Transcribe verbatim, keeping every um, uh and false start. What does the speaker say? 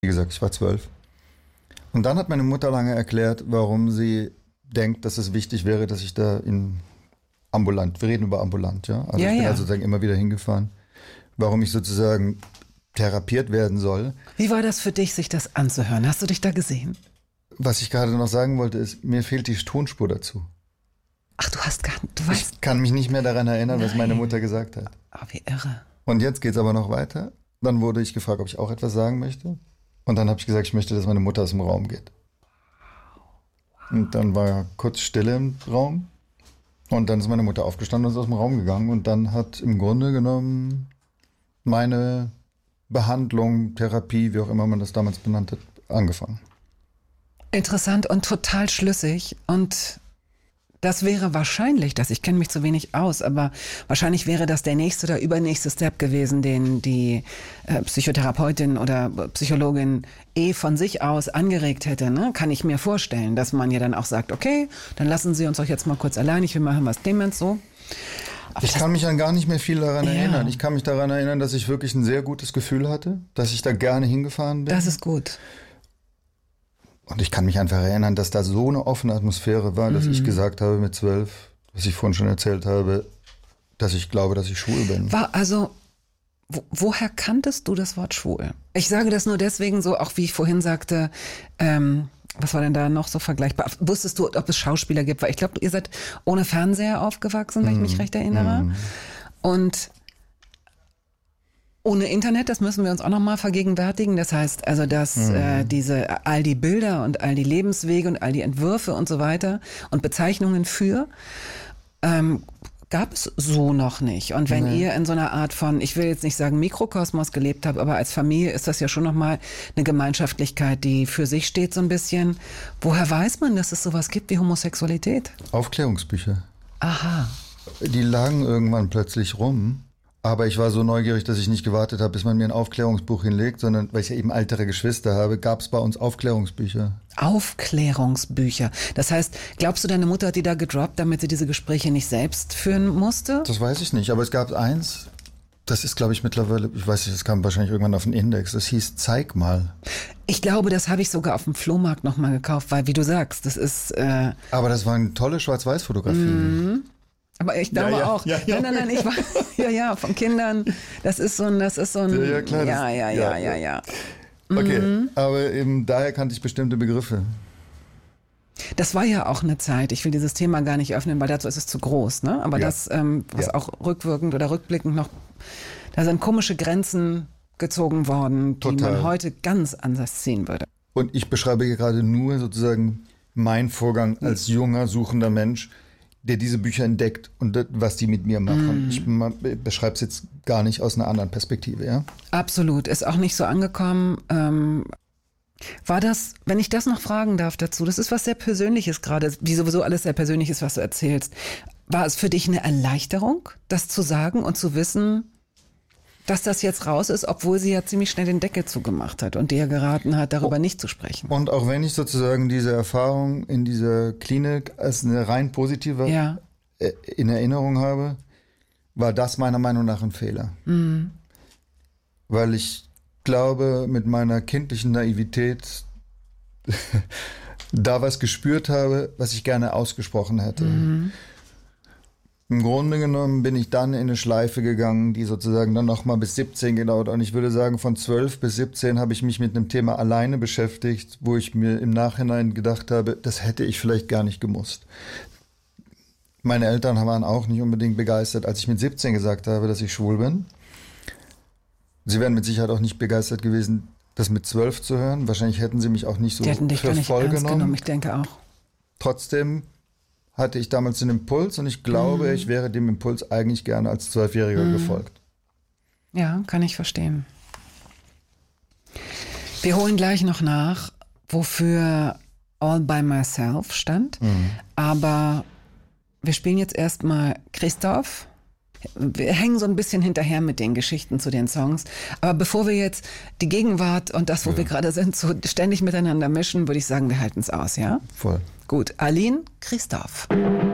Wie gesagt, ich war zwölf. Und dann hat meine Mutter lange erklärt, warum sie denkt, dass es wichtig wäre, dass ich da in ambulant, wir reden über ambulant, ja? Also ja, ich bin ja. also sozusagen immer wieder hingefahren, warum ich sozusagen therapiert werden soll. Wie war das für dich, sich das anzuhören? Hast du dich da gesehen? Was ich gerade noch sagen wollte, ist, mir fehlt die Tonspur dazu. Ach, du hast gar nicht, du weißt... Ich kann mich nicht mehr daran erinnern, Nein. was meine Mutter gesagt hat. Oh, wie irre. Und jetzt geht es aber noch weiter. Dann wurde ich gefragt, ob ich auch etwas sagen möchte. Und dann habe ich gesagt, ich möchte, dass meine Mutter aus dem Raum geht. Und dann war kurz Stille im Raum. Und dann ist meine Mutter aufgestanden und ist aus dem Raum gegangen. Und dann hat im Grunde genommen meine Behandlung, Therapie, wie auch immer man das damals benannt hat, angefangen. Interessant und total schlüssig. Und das wäre wahrscheinlich, das, ich kenne mich zu wenig aus, aber wahrscheinlich wäre das der nächste oder übernächste Step gewesen, den die äh, Psychotherapeutin oder Psychologin eh von sich aus angeregt hätte. Ne? Kann ich mir vorstellen, dass man ja dann auch sagt, okay, dann lassen Sie uns doch jetzt mal kurz allein, ich will mal hören, was Clemens so. Aber ich kann mich an gar nicht mehr viel daran Ja. erinnern. Ich kann mich daran erinnern, dass ich wirklich ein sehr gutes Gefühl hatte, dass ich da gerne hingefahren bin. Das ist gut. Und ich kann mich einfach erinnern, dass da so eine offene Atmosphäre war, dass Mhm. ich gesagt habe mit zwölf, was ich vorhin schon erzählt habe, dass ich glaube, dass ich schwul bin. War also, wo, woher kanntest du das Wort schwul? Ich sage das nur deswegen so, auch wie ich vorhin sagte, ähm, was war denn da noch so vergleichbar? Wusstest du, ob es Schauspieler gibt? Weil ich glaube, ihr seid ohne Fernseher aufgewachsen, wenn ich mich recht erinnere. Mhm. Und ohne Internet, das müssen wir uns auch nochmal vergegenwärtigen. Das heißt also, dass Mhm. äh, diese all die Bilder und all die Lebenswege und all die Entwürfe und so weiter und Bezeichnungen für ähm, gab es so noch nicht. Und wenn Nee. ihr in so einer Art von, ich will jetzt nicht sagen Mikrokosmos gelebt habt, aber als Familie ist das ja schon nochmal eine Gemeinschaftlichkeit, die für sich steht so ein bisschen. Woher weiß man, dass es sowas gibt wie Homosexualität? Aufklärungsbücher. Aha. Die lagen irgendwann plötzlich rum. Aber ich war so neugierig, dass ich nicht gewartet habe, bis man mir ein Aufklärungsbuch hinlegt, sondern weil ich ja eben ältere Geschwister habe, gab es bei uns Aufklärungsbücher. Aufklärungsbücher. Das heißt, glaubst du, deine Mutter hat die da gedroppt, damit sie diese Gespräche nicht selbst führen musste? Das weiß ich nicht, aber es gab eins, das ist, glaube ich, mittlerweile, ich weiß nicht, das kam wahrscheinlich irgendwann auf den Index, das hieß Zeig mal. Ich glaube, das habe ich sogar auf dem Flohmarkt nochmal gekauft, weil, wie du sagst, das ist... Äh, Aber das waren tolle Schwarz-Weiß-Fotografien. aber ich glaube Ja, ja, auch. ja, ja. Nein, nein, nein, ich war, ja, ja, von Kindern. Das ist so ein, das ist so ein, Ja, ja, klar, ja, das- ja, ja, ja, ja, ja. Okay, Mhm. aber eben daher kannte ich bestimmte Begriffe. Das war ja auch eine Zeit, ich will dieses Thema gar nicht öffnen, weil dazu ist es zu groß, ne? Aber Ja. das, ähm, was Ja. auch rückwirkend oder rückblickend noch, da sind komische Grenzen gezogen worden, die Total. man heute ganz anders ziehen würde. Und ich beschreibe hier gerade nur sozusagen meinen Vorgang als junger, suchender Mensch, der diese Bücher entdeckt und das, was die mit mir machen. Ich ma- beschreibe es jetzt gar nicht aus einer anderen Perspektive, ja? Absolut, ist auch nicht so angekommen. Ähm, war das, wenn ich das noch fragen darf dazu, das ist was sehr Persönliches gerade, wie sowieso alles sehr persönlich ist, was du erzählst. War es für dich eine Erleichterung, das zu sagen und zu wissen, dass das jetzt raus ist, obwohl sie ja ziemlich schnell den Deckel zugemacht hat und dir geraten hat, darüber nicht zu sprechen? Und auch wenn ich sozusagen diese Erfahrung in dieser Klinik als eine rein positive Ja. äh, in Erinnerung habe, war das meiner Meinung nach ein Fehler. Mhm. Weil ich glaube, mit meiner kindlichen Naivität da was gespürt habe, was ich gerne ausgesprochen hätte. Mhm. Im Grunde genommen bin ich dann in eine Schleife gegangen, die sozusagen dann nochmal bis siebzehn gedauert. Und ich würde sagen, von zwölf bis siebzehn habe ich mich mit einem Thema alleine beschäftigt, wo ich mir im Nachhinein gedacht habe, das hätte ich vielleicht gar nicht gemusst. Meine Eltern waren auch nicht unbedingt begeistert, als ich mit siebzehn gesagt habe, dass ich schwul bin. Sie wären mit Sicherheit auch nicht begeistert gewesen, das mit zwölf zu hören. Wahrscheinlich hätten sie mich auch nicht so Die hätten dich für gar nicht voll ernst genommen. genommen, ich denke auch. Trotzdem hatte ich damals den Impuls und ich glaube, Mhm. ich wäre dem Impuls eigentlich gerne als Zwölfjähriger Mhm. gefolgt. Ja, kann ich verstehen. Wir holen gleich noch nach, wofür All by Myself stand. Aber wir spielen jetzt erstmal Christoph. Wir hängen so ein bisschen hinterher mit den Geschichten zu den Songs. Aber bevor wir jetzt die Gegenwart und das, wo wir gerade sind, so ständig miteinander mischen, würde ich sagen, wir halten es aus, ja? Voll. Gut, Aline, Christoph.